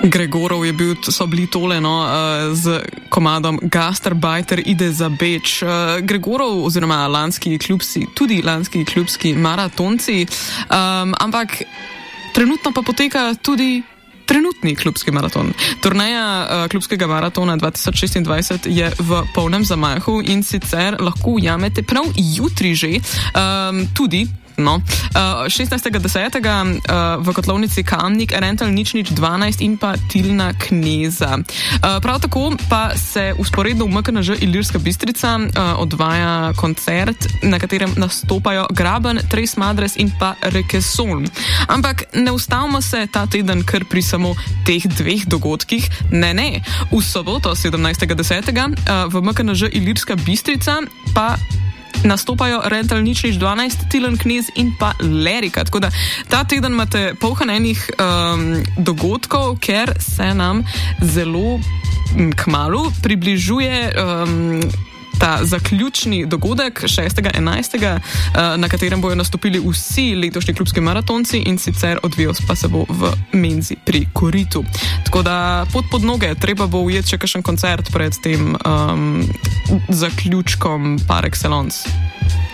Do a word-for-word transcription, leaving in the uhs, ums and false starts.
Gregorov je bil, so bili tole, no, z komadom Gastarbajter ide za Beč. Gregorov oziroma lanski klubski, tudi lanski klubski maratonci, um, ampak trenutno pa poteka tudi trenutni klubski maraton. Turneja uh, klubskega maratona dva tisoč šestindvajset je v polnem zamahu in sicer lahko ujamete prav jutri že, um, tudi No, uh, šestnajstega desetega uh, v kotlovnici Kamnik, Rental nič nič dvanajst in pa Tilna Kneza. Uh, prav tako pa se usporedno v M K N Ž Ilirska Bistrica uh, odvaja koncert, na katerem nastopajo Graben, Tres Madres in pa Rekeson. Ampak ne ustavimo se ta teden kar pri samo teh dveh dogodkih. Ne, ne. V soboto sedemnajstega desetega uh, v M K N Ž Ilirska Bistrica pa nastopajo Rental nič nič dvanajst, Tilen Knez in pa Lerika. Tako da ta teden imate polhan enih um, dogodkov, ker se nam zelo kmalu približuje um, ta zaključni dogodek šestega enajstega, uh, na katerem bojo nastopili vsi letošnji klubski maratonci in sicer odvijal pa se bo v Menzi pri Koritu. Tako da pot pod noge, treba bo ujeti še kakšen koncert pred tem um, zaključkom par excellence.